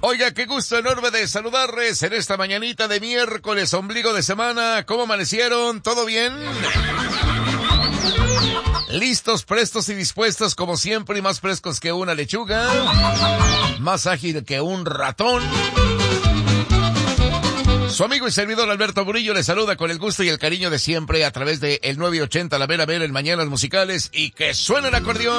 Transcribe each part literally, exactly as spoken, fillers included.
Oiga, qué gusto enorme de saludarles en esta mañanita de miércoles, ombligo de semana. ¿Cómo amanecieron? ¿Todo bien? Listos, prestos y dispuestos como siempre y más frescos que una lechuga, más ágil que un ratón. Su amigo y servidor Alberto Murillo le saluda con el gusto y el cariño de siempre a través de el nueve ochenta La Vera Vera en Mañanas Musicales, y que suene el acordeón.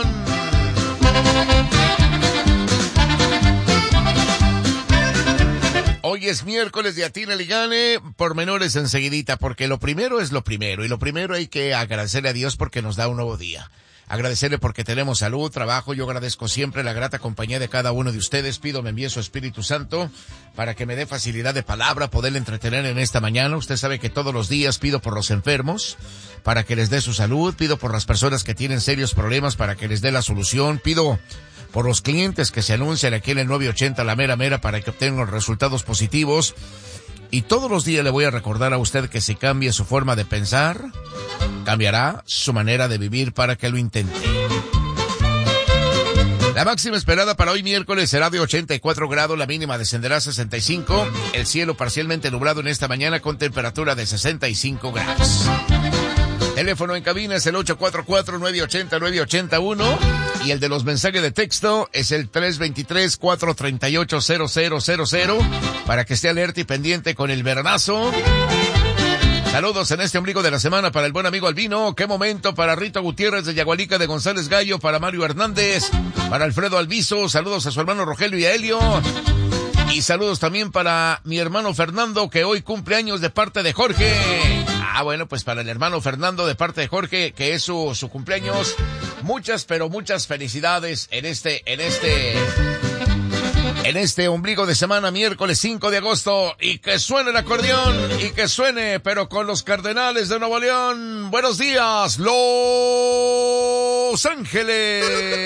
Hoy es miércoles de Atínale y Gane, pormenores enseguidita, porque lo primero es lo primero, y lo primero hay que agradecerle a Dios porque nos da un nuevo día. Agradecerle porque tenemos salud, trabajo. Yo agradezco siempre la grata compañía de cada uno de ustedes. Pido me envíe su Espíritu Santo para que me dé facilidad de palabra, poderle entretener en esta mañana. Usted sabe que todos los días pido por los enfermos para que les dé su salud, pido por las personas que tienen serios problemas para que les dé la solución, pido por los clientes que se anuncian aquí en el nueve ochenta La Mera Mera para que obtengan resultados positivos. Y todos los días le voy a recordar a usted que si cambia su forma de pensar, cambiará su manera de vivir para que lo intente. La máxima esperada para hoy miércoles será de ochenta y cuatro grados, la mínima descenderá a sesenta y cinco, el cielo parcialmente nublado en esta mañana con temperatura de sesenta y cinco grados. Teléfono en cabina es el ocho cuatro cuatro, nueve ocho cero, nueve ocho uno y el de los mensajes de texto es el tres dos tres, cuatro tres ocho, cero cero cero cero para que esté alerta y pendiente con el veranazo. Saludos en este ombligo de la semana para el buen amigo Albino. Qué momento para Rito Gutiérrez de Yagualica de González Gallo, para Mario Hernández, para Alfredo Alviso. Saludos a su hermano Rogelio y a Helio. Y saludos también para mi hermano Fernando, que hoy cumple años de parte de Jorge. Ah, bueno, pues para el hermano Fernando de parte de Jorge, que es su, su cumpleaños. Muchas, pero muchas felicidades en este, en este, en este ombligo de semana, miércoles cinco de agosto. Y que suene el acordeón, y que suene, pero con los Cardenales de Nuevo León. Buenos días, Los Ángeles.